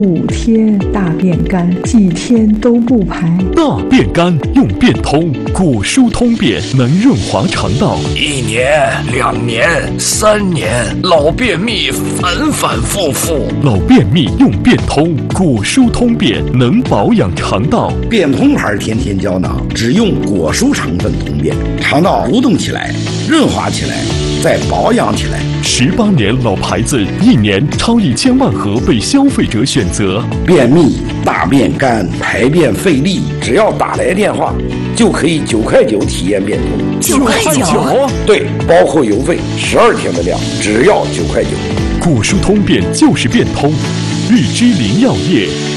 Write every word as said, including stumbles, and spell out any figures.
五天大便干，几天都不排。 大便干用便通，果蔬通便能润滑肠道。 一年、两年、三年，老便秘反反复复。 老便秘用便通，果蔬通便能保养肠道。 便通牌天天胶囊只用果蔬成分通便，肠道蠕动起来，润滑起来，再保养起来。 十八年老牌子，一年超一千万盒被消费者选择。 便秘、大便干、排便费力，只要打来电话，就可以九块九体验便通。 九块九？ 对，包括邮费，十二天的量，只要九块九。 果蔬通便就是便通，日之林药业。